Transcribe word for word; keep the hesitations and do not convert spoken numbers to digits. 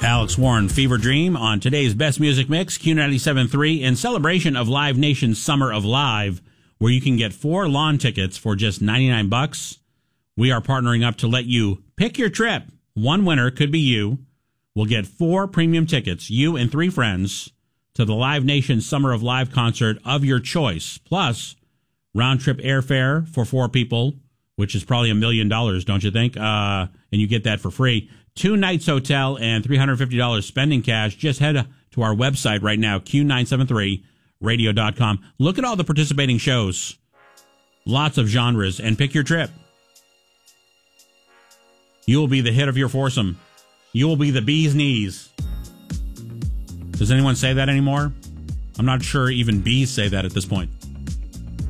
Alex Warren, Fever Dream on today's Best Music Mix, Q ninety-seven point three, in celebration of Live Nation's Summer of Live, where you can get four lawn tickets for just ninety-nine bucks. We are partnering up to let you pick your trip. One winner could be you. We'll get four premium tickets, you and three friends, to the Live Nation Summer of Live concert of your choice, plus round-trip airfare for four people, which is probably a million dollars, don't you think? Uh, and you get that for free. Two nights hotel and three hundred fifty dollars spending cash. Just head to our website right now, Q nine seven three radio dot com. Look at all the participating shows. Lots of genres, and pick your trip. You will be the hit of your foursome. You will be the bee's knees. Does anyone say that anymore? I'm not sure even bees say that at this point.